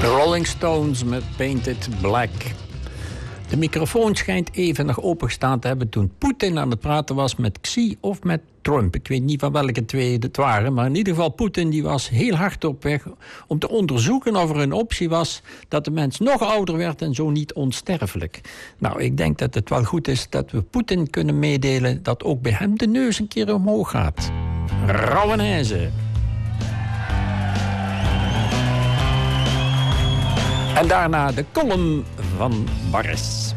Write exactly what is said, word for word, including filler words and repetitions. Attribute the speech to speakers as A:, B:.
A: Rolling Stones met Painted Black. De microfoon schijnt even nog opengestaan te hebben toen Poetin aan het praten was met Xi of met Trump. Ik weet niet van welke twee het waren, maar in ieder geval Poetin die was heel hard op weg om te onderzoeken of er een optie was dat de mens nog ouder werd en zo niet onsterfelijk. Nou, ik denk dat het wel goed is dat we Poetin kunnen meedelen dat ook bij hem de neus een keer omhoog gaat. Rauwenijzen. En daarna de column van Barres.